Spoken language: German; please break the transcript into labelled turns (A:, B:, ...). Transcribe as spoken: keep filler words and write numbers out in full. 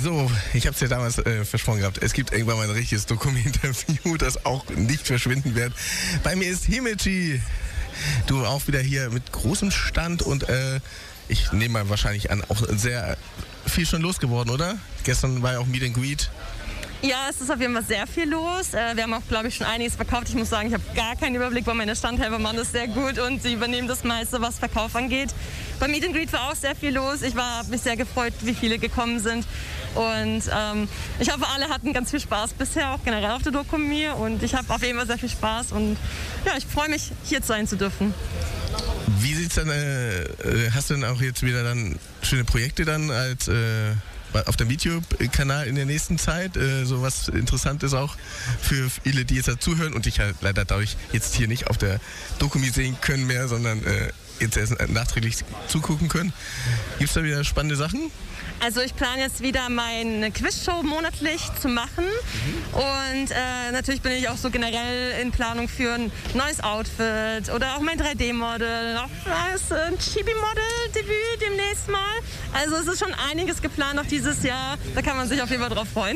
A: So, ich habe es ja damals äh, versprochen gehabt. Es gibt irgendwann mal ein richtiges Doku-Interview, das auch nicht verschwinden wird. Bei mir ist Himeji. Du auch wieder hier mit großem Stand und äh, ich nehme mal wahrscheinlich an, auch sehr viel schon losgeworden, oder? Gestern war ja auch Meet and Greet.
B: Ja, es ist auf jeden Fall sehr viel los. Wir haben auch, glaube ich, schon einiges verkauft. Ich muss sagen, ich habe gar keinen Überblick, weil meine Standhelfer machen das sehr gut und sie übernehmen das meiste, was Verkauf angeht. Beim Meet and Greet war auch sehr viel los. Ich habe mich sehr gefreut, wie viele gekommen sind. Und ähm, ich hoffe, alle hatten ganz viel Spaß bisher, auch generell auf der Doku mit mir. Und ich habe auf jeden Fall sehr viel Spaß und ja, ich freue mich, hier sein zu dürfen.
A: Wie sieht's dann, äh, hast du denn auch jetzt wieder dann schöne Projekte dann als... Äh auf dem YouTube-Kanal in der nächsten Zeit, äh, so was Interessantes auch für viele, die jetzt dazuhören und dich halt leider dadurch jetzt hier nicht auf der Doku sehen können mehr, sondern äh, jetzt erst nachträglich zugucken können. Gibt es da wieder spannende Sachen?
B: Also ich plane jetzt wieder meine Quizshow monatlich zu machen mhm. und äh, natürlich bin ich auch so generell in Planung für ein neues Outfit oder auch mein drei D-Model, auch ein Chibi-Model-Debüt demnächst mal. Also es ist schon einiges geplant auch dieses Jahr, da kann man sich auf jeden Fall drauf freuen.